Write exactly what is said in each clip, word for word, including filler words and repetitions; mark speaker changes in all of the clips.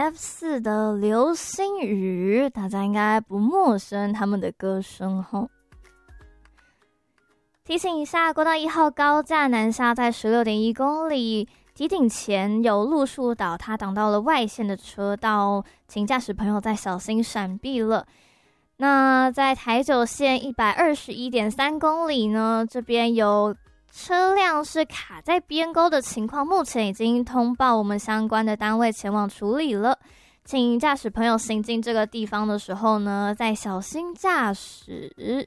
Speaker 1: F 四 的流星雨，大家应该不陌生他们的歌声吼。提醒一下，国道一号高架南下在 十六点一公里，堤顶前有路树倒塌，挡到了外线的车道，请驾驶朋友再小心闪避了。那在台九线 一百二十一点三公里呢，这边有车辆是卡在边沟的情况，目前已经通报我们相关的单位前往处理了，请驾驶朋友行进这个地方的时候呢，再小心驾驶。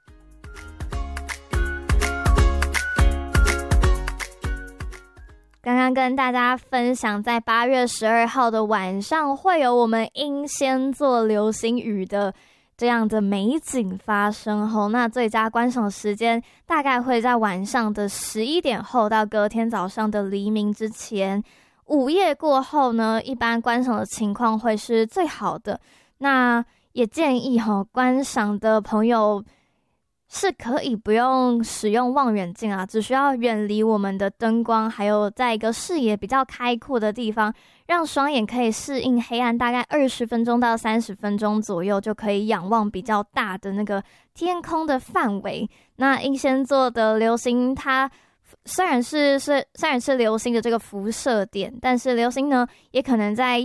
Speaker 1: 刚刚跟大家分享，在八月十二号的晚上会有我们英仙座流星雨的这样的美景发生后，那最佳观赏时间大概会在晚上的十一点后到隔天早上的黎明之前。午夜过后呢，一般观赏的情况会是最好的。那也建议齁，观赏的朋友是可以不用使用望远镜啊，只需要远离我们的灯光，还有在一个视野比较开阔的地方，让双眼可以适应黑暗，大概二十分钟到三十分钟左右，就可以仰望比较大的那个天空的范围。那英仙座的流星，它虽然是是虽然是流星的这个辐射点，但是流星呢，也可能在